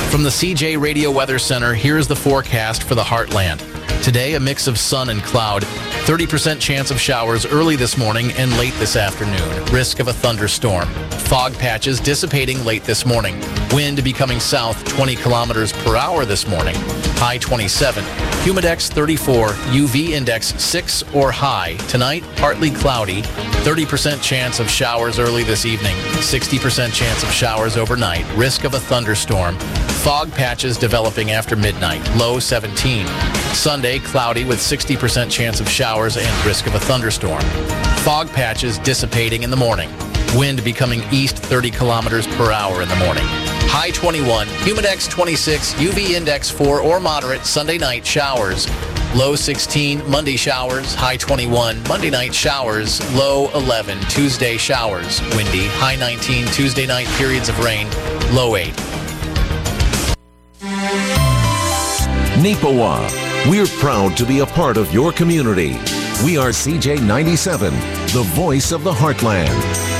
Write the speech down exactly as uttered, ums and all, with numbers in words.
From the C J Radio Weather Center, here's the forecast for the Heartland. Today, a mix of sun and cloud. thirty percent chance of showers early this morning and late this afternoon. Risk of a thunderstorm. Fog patches dissipating late this morning. Wind becoming south twenty kilometers per hour this morning. High twenty-seven. Humidex thirty-four. U V index six or high. Tonight, partly cloudy. thirty percent chance of showers early this evening. sixty percent chance of showers overnight. Risk of a thunderstorm. Fog patches developing after midnight. Low seventeen. Sunday, cloudy with sixty percent chance of showers and risk of a thunderstorm. Fog patches dissipating in the morning. Wind becoming east thirty kilometers per hour in the morning. High twenty-one. Humidex twenty-six. U V index four or moderate. Sunday night showers. Low sixteen. Monday showers. High twenty-one. Monday night showers. Low eleven. Tuesday showers. Windy. High nineteen. Tuesday night periods of rain. Low eight. Neepawa, we're proud to be a part of your community. We are C J ninety-seven, the voice of the Heartland.